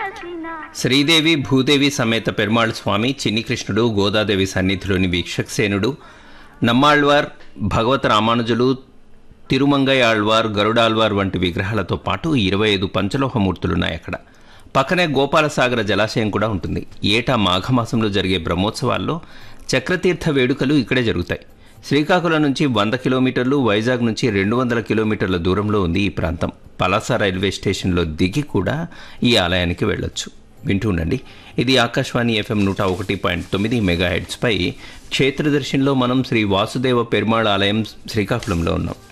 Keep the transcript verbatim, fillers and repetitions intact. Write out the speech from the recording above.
శ్రీదేవి భూదేవి సమేత పెరుమాళ్ స్వామి, చిన్ని కృష్ణుడు, గోదాదేవి సన్నిధిలోని వీక్షక్సేనుడు, నమ్మాళ్వార్, భగవత రామానుజులు, తిరుమంగై ఆళ్వార్, గరుడాళ్వార్ వంటి విగ్రహాలతో పాటు ఇరవై ఐదు పంచలోహమూర్తులున్నాయి అక్కడ. పక్కనే గోపాలసాగర జలాశయం కూడా ఉంటుంది. ఏటా మాఘమాసంలో జరిగే బ్రహ్మోత్సవాల్లో చక్రతీర్థ వేడుకలు ఇక్కడే జరుగుతాయి. శ్రీకాకుళం నుంచి వంద కిలోమీటర్లు, వైజాగ్ నుంచి రెండు వందల కిలోమీటర్ల దూరంలో ఉంది ఈ ప్రాంతం. పలాస రైల్వే స్టేషన్లో దిగి కూడా ఈ ఆలయానికి వెళ్ళొచ్చు. వింటూ ఉండండి. ఇది ఆకాశవాణి ఎఫ్ఎం నూట ఒకటి పాయింట్ తొమ్మిది మెగా హెడ్స్పై క్షేత్రదర్శినిలో మనం శ్రీ వాసుదేవ పెరుమాళ్ ఆలయం శ్రీకాకుళంలో ఉన్నాం.